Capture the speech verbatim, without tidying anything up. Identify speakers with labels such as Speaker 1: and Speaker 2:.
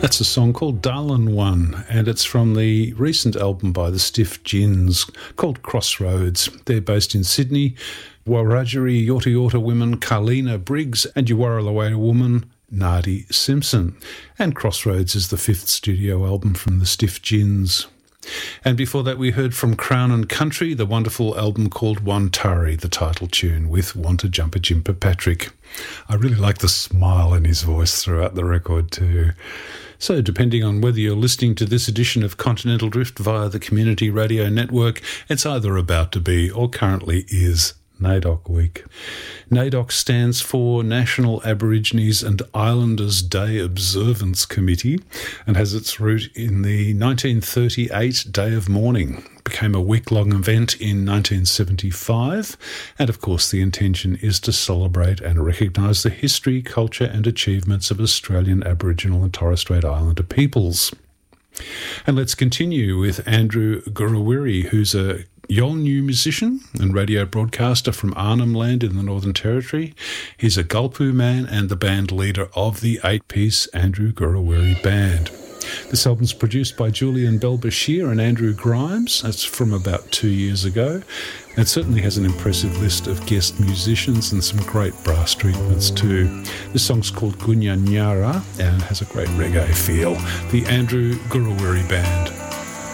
Speaker 1: That's a song called Darlin' One, and it's from the recent album by the Stiff Gins called Crossroads. They're based in Sydney. Wiradjuri Yorta Yorta women Carlina Briggs and Yuwarralawada woman Nadi Simpson. And Crossroads is the fifth studio album from the Stiff Gins. And before that we heard from Crown and Country, the wonderful album called Wantari, the title tune, with Wanta Jumper Jimper Patrick. I really like the smile in his voice throughout the record too. So depending on whether you're listening to this edition of Continental Drift via the Community Radio Network, it's either about to be or currently is NAIDOC Week. NAIDOC stands for National Aborigines and Islanders Day Observance Committee and has its root in the nineteen thirty-eight Day of Mourning. It became a week-long event in nineteen seventy-five, and of course the intention is to celebrate and recognise the history, culture and achievements of Australian Aboriginal and Torres Strait Islander peoples. And let's continue with Andrew Gurruwiri, who's a Yolngu musician and radio broadcaster from Arnhem Land in the Northern Territory. He's a Gulpu man and the band leader of the eight-piece Andrew Gurruwiri Band. This album's produced by Julian Bel-Bashir and Andrew Grimes. That's from about two years ago. It certainly has an impressive list of guest musicians and some great brass treatments too. This song's called Gunya Nyara and has a great reggae feel. The Andrew Gurruwiri Band.